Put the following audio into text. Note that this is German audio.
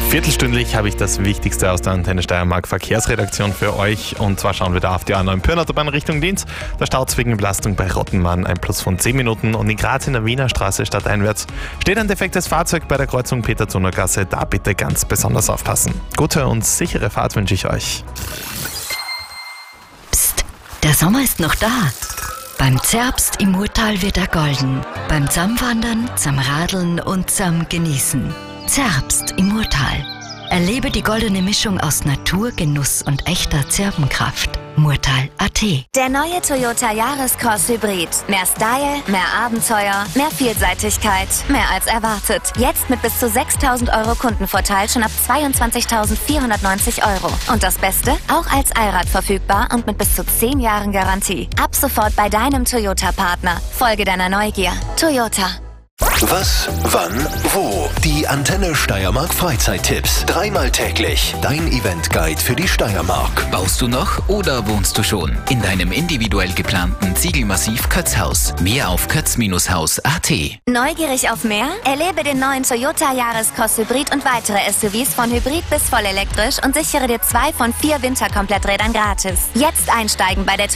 Viertelstündlich habe ich das Wichtigste aus der Antenne Steiermark Verkehrsredaktion für euch. Und zwar schauen wir da auf die A9 Pyrnautobahn Richtung Linz. Da staut es wegen Belastung bei Rottenmann ein Plus von 10 Minuten. Und in Graz in der Wiener Straße stadteinwärts steht ein defektes Fahrzeug bei der Kreuzung Peter-Zoner-Gasse. Da bitte ganz besonders aufpassen. Gute und sichere Fahrt wünsche ich euch. Psst, der Sommer ist noch da. Beim Zerbst im Murtal wird er golden. Beim Zamwandern, zum Radeln und zum Genießen. Zerbst im Murtal. Erlebe die goldene Mischung aus Natur, Genuss und echter Zerbenkraft. Murtal.at. Der neue Toyota Yaris-Cross Hybrid. Mehr Style, mehr Abenteuer, mehr Vielseitigkeit, mehr als erwartet. Jetzt mit bis zu 6.000 € Kundenvorteil schon ab 22.490 €. Und das Beste? Auch als Allrad verfügbar und mit bis zu 10 Jahren Garantie. Ab sofort bei deinem Toyota-Partner. Folge deiner Neugier. Toyota. Was, wann, wo? Die Antenne Steiermark Freizeittipps. Dreimal täglich. Dein Eventguide für die Steiermark. Baust du noch oder wohnst du schon in deinem individuell geplanten Ziegelmassiv Kötzhaus? Mehr auf kötz-haus.at. Neugierig auf mehr? Erlebe den neuen Toyota Yaris-Cross Hybrid und weitere SUVs von Hybrid bis voll elektrisch und sichere dir 2 von 4 Winterkompletträdern gratis. Jetzt einsteigen bei der